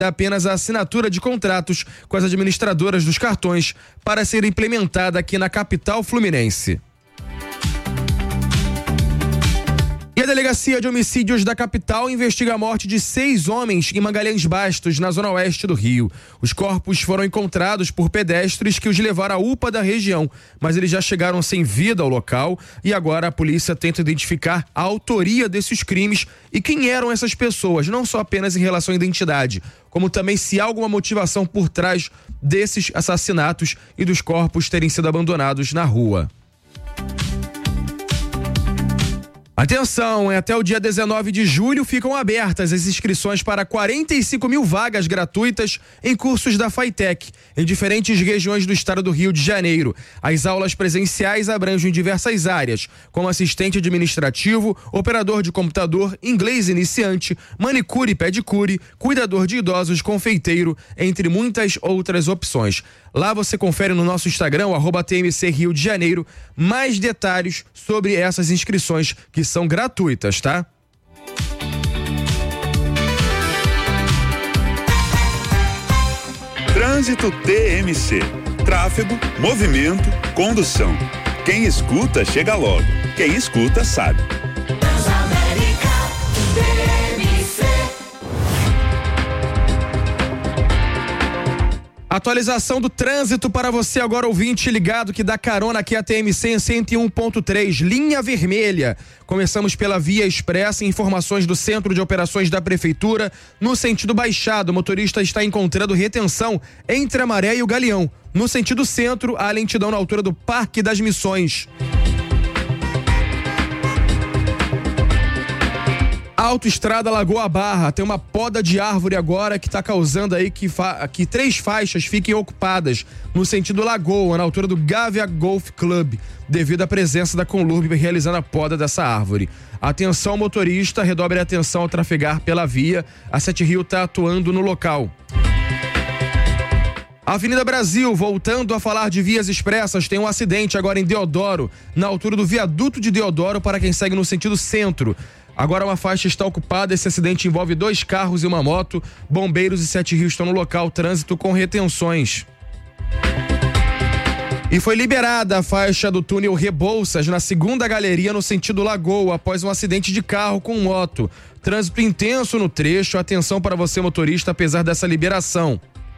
apenas a assinatura de contratos com as administradoras dos cartões para ser implementada aqui na capital fluminense. E a Delegacia de Homicídios da capital investiga a morte de 6 homens em Magalhães Bastos, na zona oeste do Rio. Os corpos foram encontrados por pedestres que os levaram à UPA da região, mas eles já chegaram sem vida ao local e agora a polícia tenta identificar a autoria desses crimes e quem eram essas pessoas, não só apenas em relação à identidade, como também se há alguma motivação por trás desses assassinatos e dos corpos terem sido abandonados na rua. Atenção, até o dia 19 de julho ficam abertas as inscrições para 45 mil vagas gratuitas em cursos da Faitec, em diferentes regiões do estado do Rio de Janeiro. As aulas presenciais abrangem diversas áreas, como assistente administrativo, operador de computador, inglês iniciante, manicure e pedicure, cuidador de idosos, confeiteiro, entre muitas outras opções. Lá você confere no nosso Instagram, @TMC Rio de Janeiro, mais detalhes sobre essas inscrições que são gratuitas, tá? Trânsito TMC. Tráfego, movimento, condução. Quem escuta, chega logo. Quem escuta, sabe. Atualização do trânsito para você agora, ouvinte ligado que dá carona aqui a TMC em 101.3, linha vermelha. Começamos pela Via Expressa, informações do Centro de Operações da Prefeitura. No sentido baixado, o motorista está encontrando retenção entre a Maré e o Galeão. No sentido centro, há lentidão na altura do Parque das Missões. Autoestrada Lagoa Barra, tem uma poda de árvore agora que está causando aí que 3 faixas fiquem ocupadas no sentido Lagoa, na altura do Gávea Golf Club, devido à presença da Conlurb realizando a poda dessa árvore. Atenção motorista, redobre a atenção ao trafegar pela via, a 7 Rio está atuando no local. Avenida Brasil, voltando a falar de vias expressas, tem um acidente agora em Deodoro, na altura do viaduto de Deodoro para quem segue no sentido centro. Agora uma faixa está ocupada, esse acidente envolve 2 carros e uma moto, bombeiros e 7 Rios estão no local, trânsito com retenções. E foi liberada a faixa do túnel Rebouças na segunda galeria no sentido Lagoa, após um acidente de carro com moto. Trânsito intenso no trecho, atenção para você motorista, apesar dessa liberação.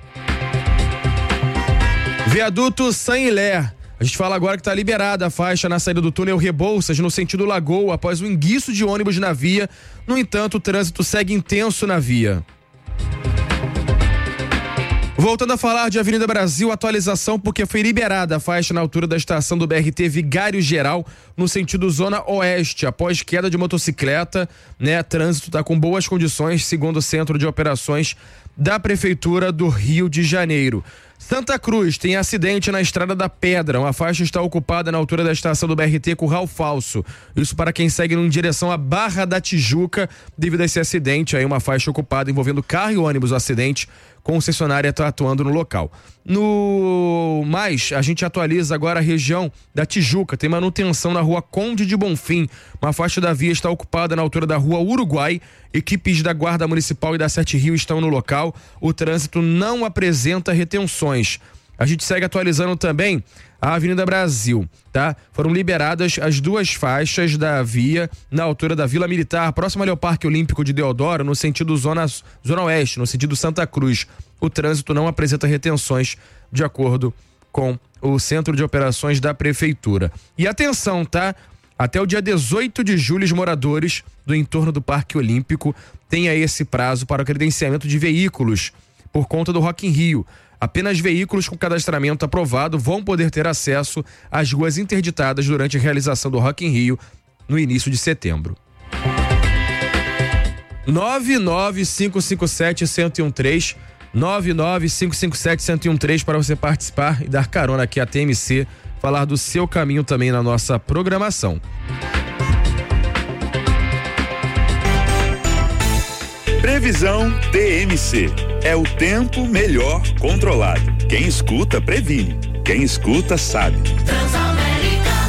Viaduto Saint-Hilaire. A gente fala agora que está liberada a faixa na saída do túnel Rebouças, no sentido Lagoa, após o enguiço de ônibus na via. No entanto, o trânsito segue intenso na via. Voltando a falar de Avenida Brasil, atualização porque foi liberada a faixa na altura da estação do BRT Vigário Geral, no sentido Zona Oeste, após queda de motocicleta, né? Trânsito está com boas condições, segundo o Centro de Operações da Prefeitura do Rio de Janeiro. Santa Cruz tem acidente na Estrada da Pedra. Uma faixa está ocupada na altura da estação do BRT Curral Falso. Isso para quem segue em direção à Barra da Tijuca, devido a esse acidente. Aí uma faixa ocupada envolvendo carro e ônibus. O acidente, concessionária está atuando no local. No mais, a gente atualiza agora a região da Tijuca. Tem manutenção na rua Conde de Bonfim. Uma faixa da via está ocupada na altura da rua Uruguai. Equipes da Guarda Municipal e da 7 Rio estão no local. O trânsito não apresenta retenções. A gente segue atualizando também a Avenida Brasil, tá? Foram liberadas as 2 faixas da via na altura da Vila Militar, próxima ao Parque Olímpico de Deodoro, no sentido Zona Oeste, no sentido Santa Cruz. O trânsito não apresenta retenções, de acordo com o Centro de Operações da Prefeitura. E atenção, tá? Até o dia 18 de julho, os moradores do entorno do Parque Olímpico têm aí esse prazo para o credenciamento de veículos por conta do Rock in Rio. Apenas veículos com cadastramento aprovado vão poder ter acesso às ruas interditadas durante a realização do Rock in Rio no início de setembro. 99557-1013 99557-1013 para você participar e dar carona aqui a TMC, falar do seu caminho também na nossa programação. Previsão TMC. É o tempo melhor controlado. Quem escuta, previne. Quem escuta, sabe. Transamérica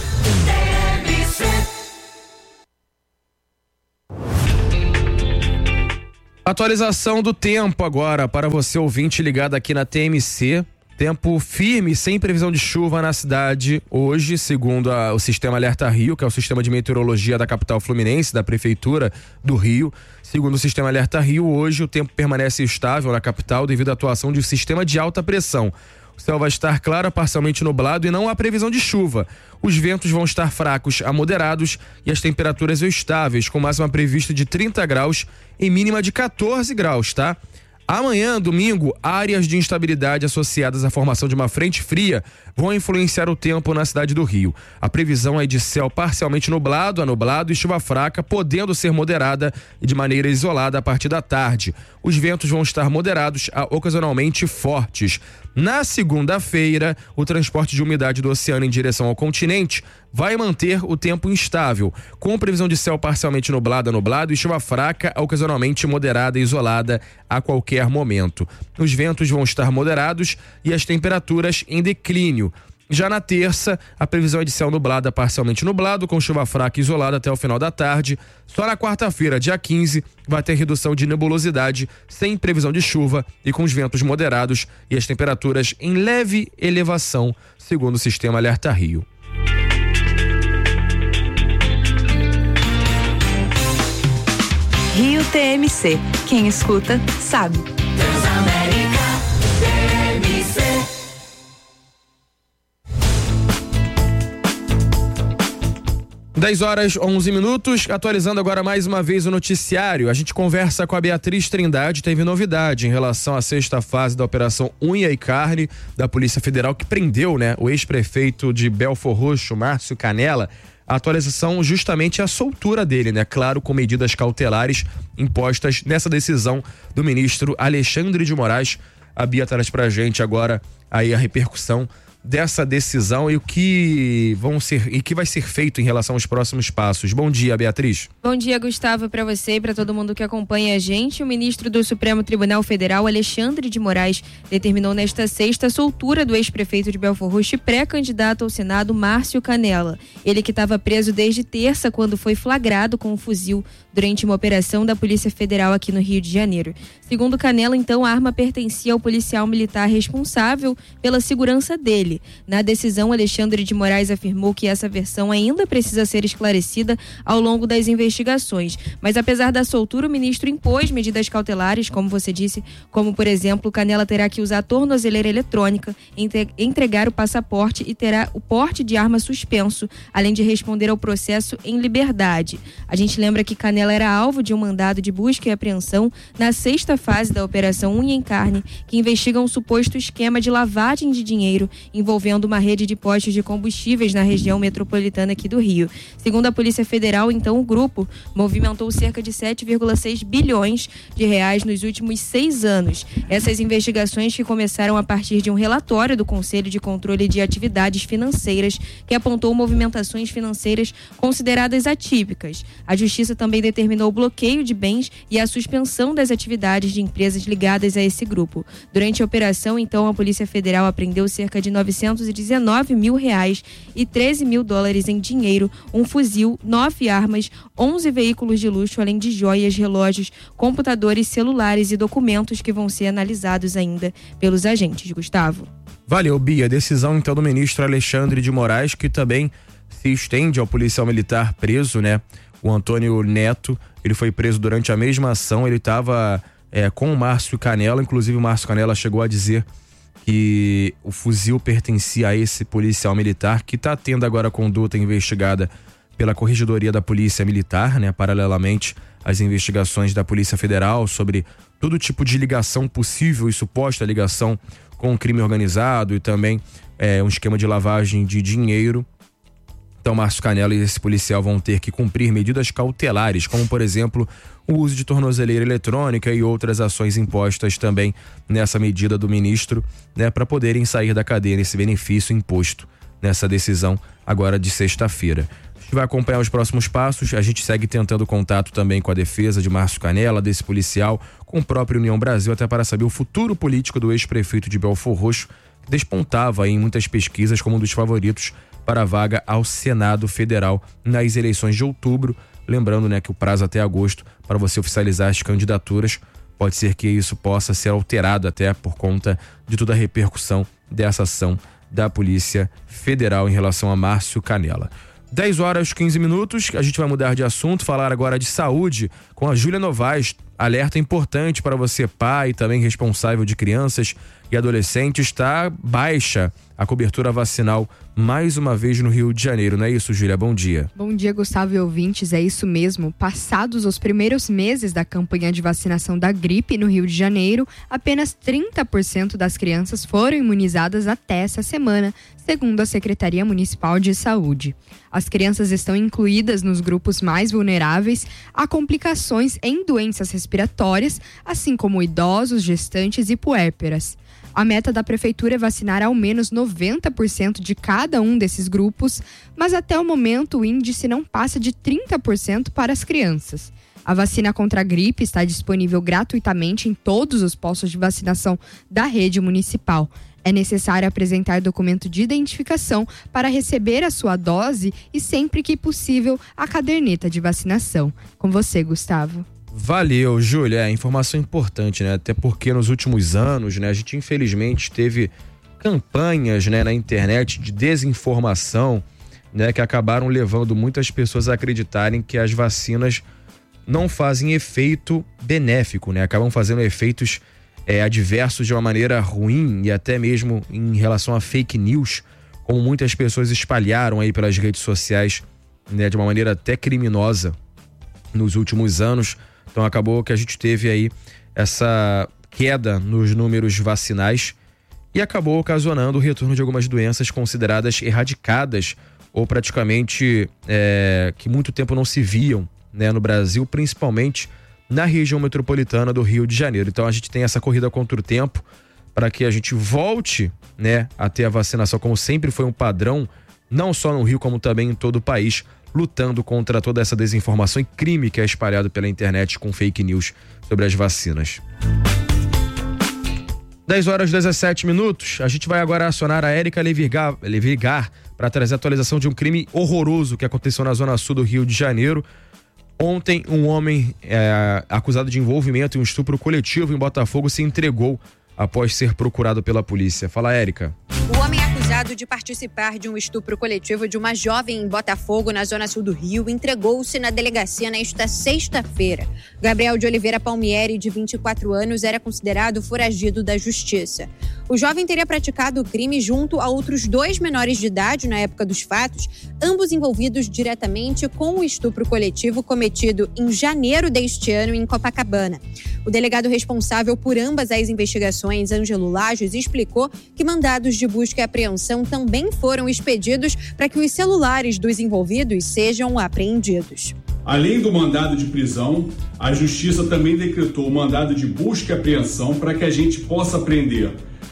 TMC. Atualização do tempo agora para você ouvinte ligado aqui na TMC. Tempo firme, sem previsão de chuva na cidade hoje, segundo o Sistema Alerta Rio, que é o sistema de meteorologia da capital fluminense, da Prefeitura do Rio. Segundo o Sistema Alerta Rio, hoje o tempo permanece estável na capital devido à atuação de um sistema de alta pressão. O céu vai estar claro, parcialmente nublado e não há previsão de chuva. Os ventos vão estar fracos a moderados e as temperaturas estáveis, com máxima prevista de 30 graus e mínima de 14 graus, tá? Amanhã, domingo, áreas de instabilidade associadas à formação de uma frente fria vão influenciar o tempo na cidade do Rio. A previsão é de céu parcialmente nublado a nublado e chuva fraca, podendo ser moderada e de maneira isolada a partir da tarde. Os ventos vão estar moderados a ocasionalmente fortes. Na segunda-feira, o transporte de umidade do oceano em direção ao continente vai manter o tempo instável, com previsão de céu parcialmente nublado a nublado e chuva fraca, ocasionalmente moderada e isolada a qualquer momento. Os ventos vão estar moderados e as temperaturas em declínio. Já na terça, a previsão é de céu nublado a parcialmente nublado, com chuva fraca e isolada até o final da tarde. Só na quarta-feira, dia 15, vai ter redução de nebulosidade, sem previsão de chuva e com os ventos moderados e as temperaturas em leve elevação, segundo o Sistema Alerta Rio. Rio TMC. Quem escuta, sabe. Transamérica TMC. Dez horas 11 minutos, atualizando agora mais uma vez o noticiário. A gente conversa com a Beatriz Trindade. Teve novidade em relação à sexta fase da Operação Unha e Carne da Polícia Federal, que prendeu, o ex-prefeito de Belfor Roxo, Márcio Canela. A atualização justamente é a soltura dele, claro, com medidas cautelares impostas nessa decisão do ministro Alexandre de Moraes. A Bia traz pra gente agora aí a repercussão dessa decisão e o que vai ser feito em relação aos próximos passos. Bom dia, Beatriz. Bom dia, Gustavo, para você e para todo mundo que acompanha a gente. O ministro do Supremo Tribunal Federal, Alexandre de Moraes, determinou nesta sexta a soltura do ex-prefeito de Belfor Roxo e pré-candidato ao Senado, Márcio Canela. Ele que estava preso desde terça, quando foi flagrado com um fuzil durante uma operação da Polícia Federal aqui no Rio de Janeiro. Segundo Canela, então, a arma pertencia ao policial militar responsável pela segurança dele. Na decisão, Alexandre de Moraes afirmou que essa versão ainda precisa ser esclarecida ao longo das investigações. Mas apesar da soltura, o ministro impôs medidas cautelares, como você disse, como, por exemplo, Canela terá que usar a tornozeleira eletrônica, entregar o passaporte e terá o porte de arma suspenso, além de responder ao processo em liberdade. A gente lembra que Canela era alvo de um mandado de busca e apreensão na sexta fase da Operação Unha em Carne, que investiga um suposto esquema de lavagem de dinheiro envolvendo uma rede de postos de combustíveis na região metropolitana aqui do Rio. Segundo a Polícia Federal, então, o grupo movimentou cerca de 7,6 bilhões de reais nos últimos 6 anos. Essas investigações que começaram a partir de um relatório do Conselho de Controle de Atividades Financeiras, que apontou movimentações financeiras consideradas atípicas. A Justiça também determinou o bloqueio de bens e a suspensão das atividades de empresas ligadas a esse grupo. Durante a operação, então, a Polícia Federal apreendeu cerca de 919 mil reais e 13 mil dólares em dinheiro, um fuzil, 9 armas, 11 veículos de luxo, além de joias, relógios, computadores, celulares e documentos que vão ser analisados ainda pelos agentes. Gustavo. Valeu, Bia. Decisão então do ministro Alexandre de Moraes, que também se estende ao policial militar preso, o Antônio Neto. Ele foi preso durante a mesma ação. Ele estava com o Márcio Canela. Inclusive o Márcio Canela chegou a dizer que o fuzil pertencia a esse policial militar, que está tendo agora a conduta investigada pela Corregedoria da Polícia Militar, paralelamente às investigações da Polícia Federal sobre todo tipo de ligação possível e suposta ligação com o crime organizado e também um esquema de lavagem de dinheiro. Então, Márcio Canela e esse policial vão ter que cumprir medidas cautelares, como, por exemplo, o uso de tornozeleira eletrônica e outras ações impostas também nessa medida do ministro, para poderem sair da cadeia nesse benefício imposto nessa decisão agora de sexta-feira. A gente vai acompanhar os próximos passos. A gente segue tentando contato também com a defesa de Márcio Canela, desse policial, com o próprio União Brasil, até para saber o futuro político do ex-prefeito de Belfor Roxo, que despontava em muitas pesquisas como um dos favoritos para a vaga ao Senado Federal nas eleições de outubro. Lembrando, que o prazo até agosto para você oficializar as candidaturas pode ser que isso possa ser alterado até por conta de toda a repercussão dessa ação da Polícia Federal em relação a Márcio Canela. 10h15, a gente vai mudar de assunto, falar agora de saúde com a Júlia Novaes. Alerta importante para você, pai, também responsável de crianças e adolescentes, está baixa a cobertura vacinal mais uma vez no Rio de Janeiro, não é isso, Júlia? Bom dia. Bom dia, Gustavo e ouvintes, é isso mesmo. Passados os primeiros meses da campanha de vacinação da gripe no Rio de Janeiro, apenas 30% das crianças foram imunizadas até essa semana, segundo a Secretaria Municipal de Saúde. As crianças estão incluídas nos grupos mais vulneráveis a complicações em doenças respiratórias, assim como idosos, gestantes e puérperas. A meta da Prefeitura é vacinar ao menos 90% de cada um desses grupos, mas até o momento o índice não passa de 30% para as crianças. A vacina contra a gripe está disponível gratuitamente em todos os postos de vacinação da rede municipal. É necessário apresentar documento de identificação para receber a sua dose e, sempre que possível, a caderneta de vacinação. Com você, Gustavo. Valeu, Júlia. Informação importante, né? Até porque nos últimos anos, né, a gente infelizmente teve campanhas, né, na internet de desinformação, né, que acabaram levando muitas pessoas a acreditarem que as vacinas não fazem efeito benéfico, né? Acabam fazendo efeitos adversos de uma maneira ruim e até mesmo em relação a fake news, como muitas pessoas espalharam aí pelas redes sociais, né, de uma maneira até criminosa nos últimos anos. Então acabou que a gente teve aí essa queda nos números vacinais e acabou ocasionando o retorno de algumas doenças consideradas erradicadas ou praticamente que muito tempo não se viam, né, no Brasil, principalmente na região metropolitana do Rio de Janeiro. Então a gente tem essa corrida contra o tempo para que a gente volte, né, a ter a vacinação como sempre foi um padrão, não só no Rio como também em todo o país, lutando contra toda essa desinformação e crime que é espalhado pela internet com fake news sobre as vacinas. 10h17, a gente vai agora acionar a Érica Levigar para trazer a atualização de um crime horroroso que aconteceu na zona sul do Rio de Janeiro. Ontem, um homem acusado de envolvimento em um estupro coletivo em Botafogo se entregou após ser procurado pela polícia. Fala, Érica. O homem acusado de participar de um estupro coletivo de uma jovem em Botafogo, na zona sul do Rio, entregou-se na delegacia nesta sexta-feira. Gabriel de Oliveira Palmieri, de 24 anos, era considerado foragido da justiça. O jovem teria praticado o crime junto a outros 2 menores de idade na época dos fatos, ambos envolvidos diretamente com o estupro coletivo cometido em janeiro deste ano em Copacabana. O delegado responsável por ambas as investigações, Ângelo Lages, explicou que mandados de busca e apreensão também foram expedidos para que os celulares dos envolvidos sejam apreendidos. Além do mandado de prisão, a Justiça também decretou o mandado de busca e apreensão para que a gente possa apreender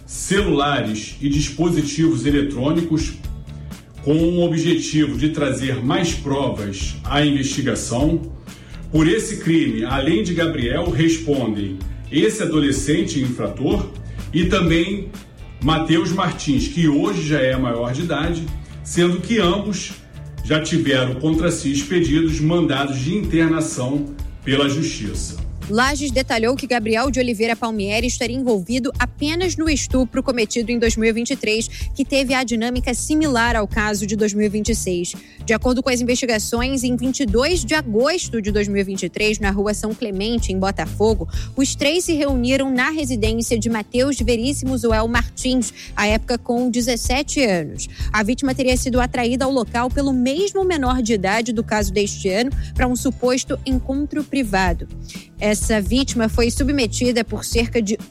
celulares e dispositivos eletrônicos com o objetivo de trazer mais provas à investigação. Por esse crime, além de Gabriel, respondem esse adolescente infrator e também Matheus Martins, que hoje já é maior de idade, sendo que ambos já tiveram contra si expedidos mandados de internação pela Justiça. Lages detalhou que Gabriel de Oliveira Palmieri estaria envolvido apenas no estupro cometido em 2023, que teve a dinâmica similar ao caso de 2026. De acordo com as investigações, em 22 de agosto de 2023, na rua São Clemente, em Botafogo, os 3 se reuniram na residência de Matheus Veríssimo Zoel Martins, à época com 17 anos. A vítima teria sido atraída ao local pelo mesmo menor de idade do caso deste ano para um suposto encontro privado. Essa vítima foi submetida por cerca de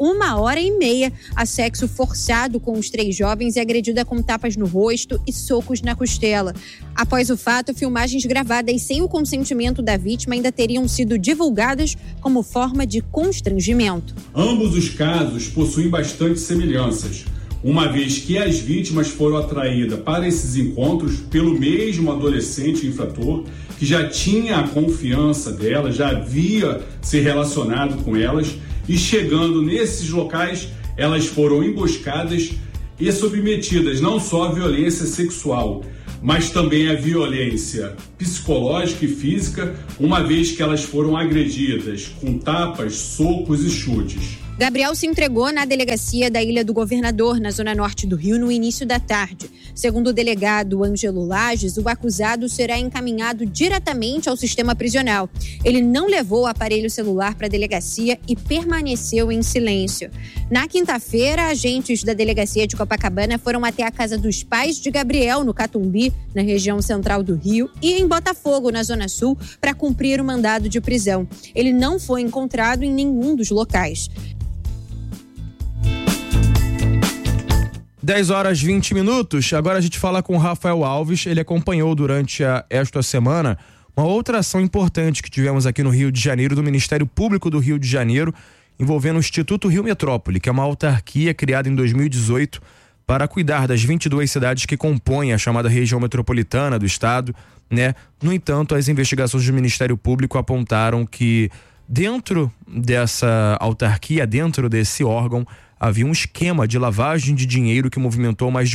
1h30 a sexo forçado com os 3 jovens e agredida com tapas no rosto e socos na costela. Após o fato, filmagens gravadas sem o consentimento da vítima ainda teriam sido divulgadas como forma de constrangimento. Ambos os casos possuem bastante semelhanças, uma vez que as vítimas foram atraídas para esses encontros pelo mesmo adolescente infrator, que já tinha a confiança delas, já havia se relacionado com elas, e chegando nesses locais, elas foram emboscadas e submetidas não só à violência sexual, mas também à violência psicológica e física, uma vez que elas foram agredidas com tapas, socos e chutes. Gabriel se entregou na delegacia da Ilha do Governador, na zona norte do Rio, no início da tarde. Segundo o delegado Ângelo Lages, o acusado será encaminhado diretamente ao sistema prisional. Ele não levou o aparelho celular para a delegacia e permaneceu em silêncio. Na quinta-feira, agentes da delegacia de Copacabana foram até a casa dos pais de Gabriel, no Catumbi, na região central do Rio, e em Botafogo, na zona sul, para cumprir o mandado de prisão. Ele não foi encontrado em nenhum dos locais. 10h20. Agora a gente fala com o Rafael Alves. Ele acompanhou durante esta semana uma outra ação importante que tivemos aqui no Rio de Janeiro, do Ministério Público do Rio de Janeiro, envolvendo o Instituto Rio Metrópole, que é uma autarquia criada em 2018 para cuidar das 22 cidades que compõem a chamada região metropolitana do estado, né? No entanto, as investigações do Ministério Público apontaram que dentro dessa autarquia, dentro desse órgão, havia um esquema de lavagem de dinheiro que movimentou mais de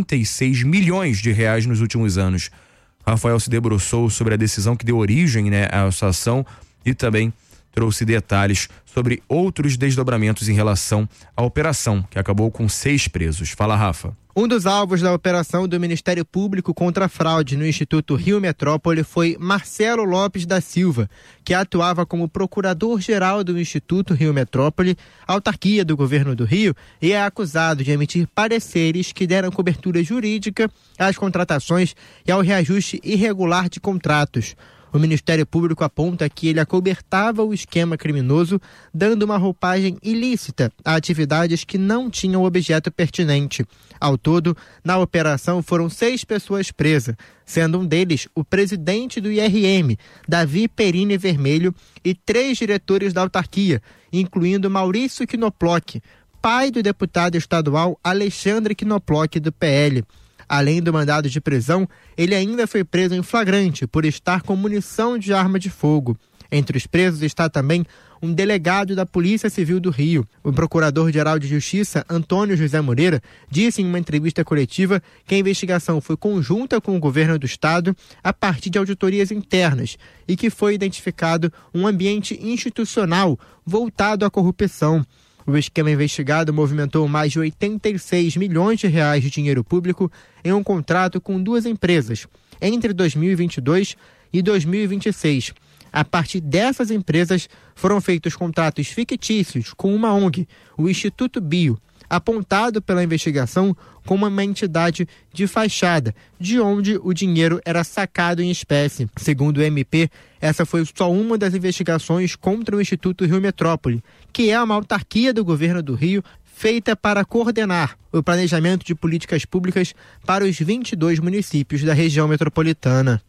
86 milhões de reais nos últimos anos. Rafael se debruçou sobre a decisão que deu origem, né, à essa ação e também trouxe detalhes sobre outros desdobramentos em relação à operação, que acabou com 6 presos. Fala, Rafa. Um dos alvos da operação do Ministério Público contra a fraude no Instituto Rio Metrópole foi Marcelo Lopes da Silva, que atuava como procurador-geral do Instituto Rio Metrópole, autarquia do governo do Rio, e é acusado de emitir pareceres que deram cobertura jurídica às contratações e ao reajuste irregular de contratos. O Ministério Público aponta que ele acobertava o esquema criminoso, dando uma roupagem ilícita a atividades que não tinham objeto pertinente. Ao todo, na operação foram 6 pessoas presas, sendo um deles o presidente do IRM, Davi Perini Vermelho, e 3 diretores da autarquia, incluindo Maurício Knoploch, pai do deputado estadual Alexandre Knoploch, do PL. Além do mandado de prisão, ele ainda foi preso em flagrante por estar com munição de arma de fogo. Entre os presos está também um delegado da Polícia Civil do Rio. O Procurador-Geral de Justiça, Antônio José Moreira, disse em uma entrevista coletiva que a investigação foi conjunta com o governo do estado a partir de auditorias internas e que foi identificado um ambiente institucional voltado à corrupção. O esquema investigado movimentou mais de 86 milhões de reais de dinheiro público em um contrato com 2 empresas, entre 2022 e 2026. A partir dessas empresas foram feitos contratos fictícios com uma ONG, o Instituto Bio, apontado pela investigação como uma entidade de fachada, de onde o dinheiro era sacado em espécie. Segundo o MP, essa foi só uma das investigações contra o Instituto Rio Metrópole, que é uma autarquia do governo do Rio feita para coordenar o planejamento de políticas públicas para os 22 municípios da região metropolitana.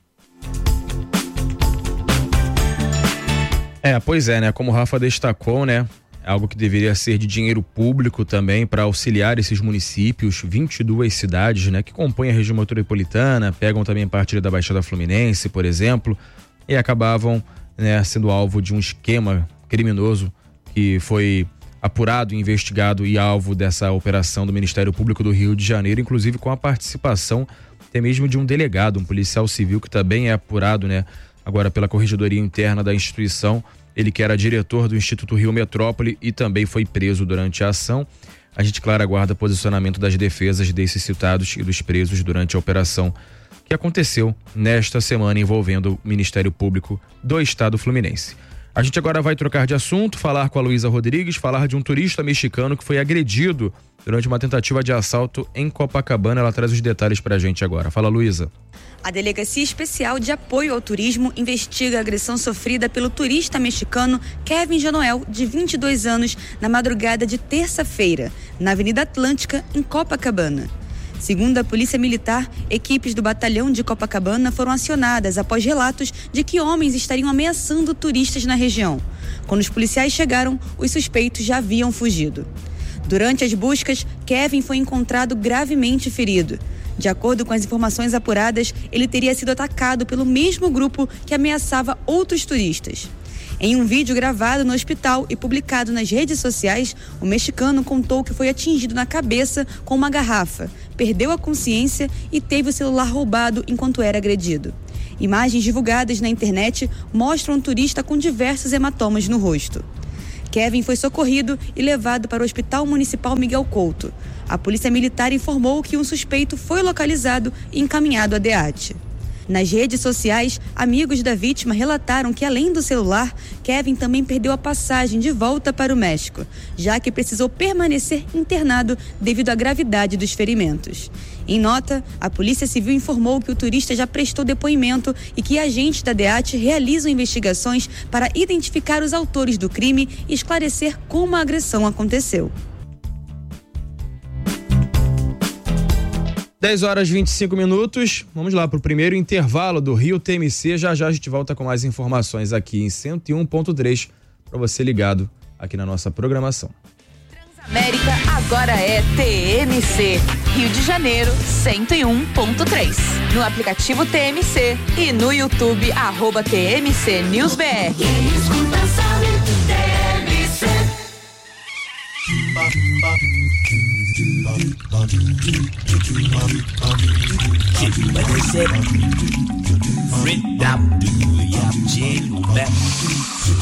Pois é, né? Como o Rafa destacou, né? Algo que deveria ser de dinheiro público também para auxiliar esses municípios, 22 cidades, né, que compõem a região metropolitana, pegam também parte da Baixada Fluminense, por exemplo, e acabavam, né, sendo alvo de um esquema criminoso que foi apurado, investigado e alvo dessa operação do Ministério Público do Rio de Janeiro, inclusive com a participação até mesmo de um delegado, um policial civil que também é apurado, né, agora pela Corregedoria Interna da instituição. Ele que era diretor do Instituto Rio Metrópole e também foi preso durante a ação. A gente, claro, aguarda posicionamento das defesas desses citados e dos presos durante a operação que aconteceu nesta semana envolvendo o Ministério Público do Estado Fluminense. A gente agora vai trocar de assunto, falar com a Luísa Rodrigues, falar de um turista mexicano que foi agredido durante uma tentativa de assalto em Copacabana. Ela traz os detalhes pra gente agora. Fala, Luísa. A Delegacia Especial de Apoio ao Turismo investiga a agressão sofrida pelo turista mexicano Kevin Janoel, de 22 anos, na madrugada de terça-feira, na Avenida Atlântica, em Copacabana. Segundo a Polícia Militar, equipes do Batalhão de Copacabana foram acionadas após relatos de que homens estariam ameaçando turistas na região. Quando os policiais chegaram, os suspeitos já haviam fugido. Durante as buscas, Kevin foi encontrado gravemente ferido. De acordo com as informações apuradas, ele teria sido atacado pelo mesmo grupo que ameaçava outros turistas. Em um vídeo gravado no hospital e publicado nas redes sociais, o mexicano contou que foi atingido na cabeça com uma garrafa, perdeu a consciência e teve o celular roubado enquanto era agredido. Imagens divulgadas na internet mostram um turista com diversos hematomas no rosto. Kevin foi socorrido e levado para o Hospital Municipal Miguel Couto. A Polícia Militar informou que um suspeito foi localizado e encaminhado à DEAT. Nas redes sociais, amigos da vítima relataram que, além do celular, Kevin também perdeu a passagem de volta para o México, já que precisou permanecer internado devido à gravidade dos ferimentos. Em nota, a Polícia Civil informou que o turista já prestou depoimento e que agentes da DEAT realizam investigações para identificar os autores do crime e esclarecer como a agressão aconteceu. 10h25. Vamos lá para o primeiro intervalo do Rio TMC. Já a gente volta com mais informações aqui em 101.3 para você ligado aqui na nossa programação. Transamérica agora é TMC. Rio de Janeiro 101.3. No aplicativo TMC e no YouTube @TMC NewsBR. Quem escuta sabe, TMC.